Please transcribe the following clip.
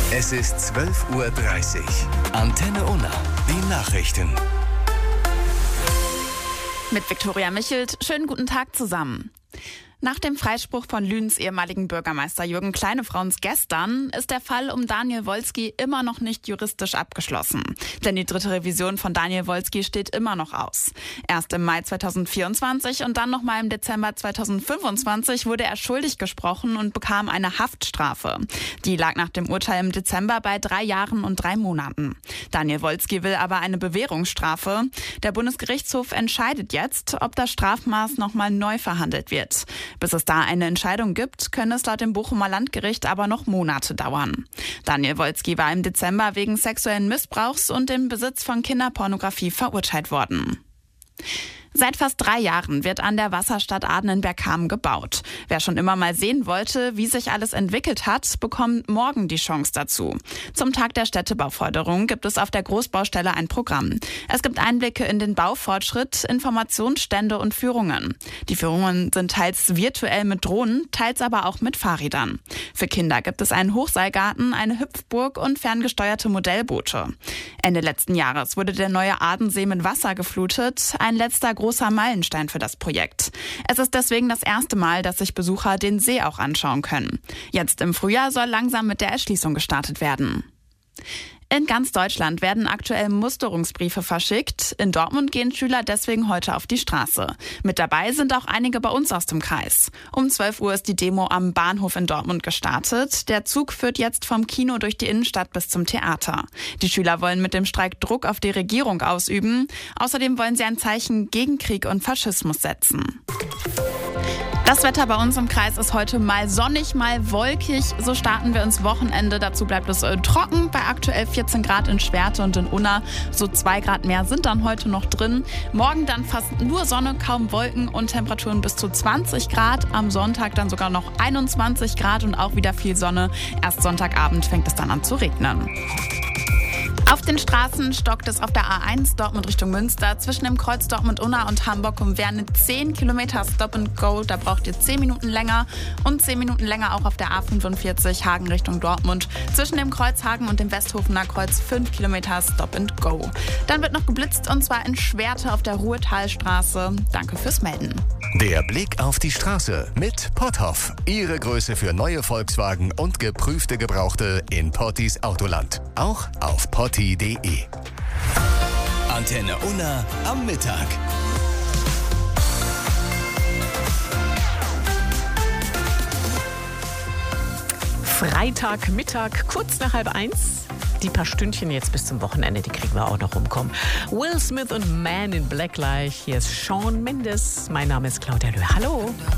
Es ist 12:30 Uhr. Antenne Unna, die Nachrichten. Mit Viktoria Michelt, schönen guten Tag zusammen. Nach dem Freispruch von Lüns ehemaligen Bürgermeister Jürgen Kleinefrauns gestern ist der Fall um Daniel Wolski immer noch nicht juristisch abgeschlossen. Denn die dritte Revision von Daniel Wolski steht immer noch aus. Erst im Mai 2024 und dann nochmal im Dezember 2025 wurde er schuldig gesprochen und bekam eine Haftstrafe. Die lag nach dem Urteil im Dezember bei 3 Jahren und 3 Monaten. Daniel Wolski will aber eine Bewährungsstrafe. Der Bundesgerichtshof entscheidet jetzt, ob das Strafmaß nochmal neu verhandelt wird. Bis es da eine Entscheidung gibt, können es laut dem Bochumer Landgericht aber noch Monate dauern. Daniel Wolski war im Dezember wegen sexuellen Missbrauchs und dem Besitz von Kinderpornografie verurteilt worden. Seit fast 3 Jahren wird an der Wasserstadt Aden in Bergkamen gebaut. Wer schon immer mal sehen wollte, wie sich alles entwickelt hat, bekommt morgen die Chance dazu. Zum Tag der Städtebauförderung gibt es auf der Großbaustelle ein Programm. Es gibt Einblicke in den Baufortschritt, Informationsstände und Führungen. Die Führungen sind teils virtuell mit Drohnen, teils aber auch mit Fahrrädern. Für Kinder gibt es einen Hochseilgarten, eine Hüpfburg und ferngesteuerte Modellboote. Ende letzten Jahres wurde der neue Adensee mit Wasser geflutet, ein letzter großer Meilenstein für das Projekt. Es ist deswegen das erste Mal, dass sich Besucher den See auch anschauen können. Jetzt im Frühjahr soll langsam mit der Erschließung gestartet werden. In ganz Deutschland werden aktuell Musterungsbriefe verschickt. In Dortmund gehen Schüler deswegen heute auf die Straße. Mit dabei sind auch einige bei uns aus dem Kreis. Um 12 Uhr ist die Demo am Bahnhof in Dortmund gestartet. Der Zug führt jetzt vom Kino durch die Innenstadt bis zum Theater. Die Schüler wollen mit dem Streik Druck auf die Regierung ausüben. Außerdem wollen sie ein Zeichen gegen Krieg und Faschismus setzen. Das Wetter bei uns im Kreis ist heute mal sonnig, mal wolkig. So starten wir ins Wochenende. Dazu bleibt es trocken bei aktuell 14 Grad in Schwerte und in Unna. So 2 Grad mehr sind dann heute noch drin. Morgen dann fast nur Sonne, kaum Wolken und Temperaturen bis zu 20 Grad. Am Sonntag dann sogar noch 21 Grad und auch wieder viel Sonne. Erst Sonntagabend fängt es dann an zu regnen. Auf den Straßen stockt es auf der A1 Dortmund Richtung Münster zwischen dem Kreuz Dortmund-Unna und Hamburg-Umwerne 10 Kilometer Stop and Go. Da braucht ihr 10 Minuten länger und 10 Minuten länger auch auf der A45 Hagen Richtung Dortmund. Zwischen dem Kreuz Hagen und dem Westhofener Kreuz 5 Kilometer Stop and Go. Dann wird noch geblitzt und zwar in Schwerte auf der Ruhetalstraße. Danke fürs Melden. Der Blick auf die Straße mit Potthoff. Ihre Größe für neue Volkswagen und geprüfte Gebrauchte in Pottis Autoland. Auch auf potti.de. Antenne Unna am Mittag. Freitagmittag, kurz nach 12:30. Die paar Stündchen jetzt bis zum Wochenende, die kriegen wir auch noch rumkommen. Will Smith und Man in Black gleich. Hier ist Shawn Mendes. Mein Name ist Claudia Löhr. Hallo.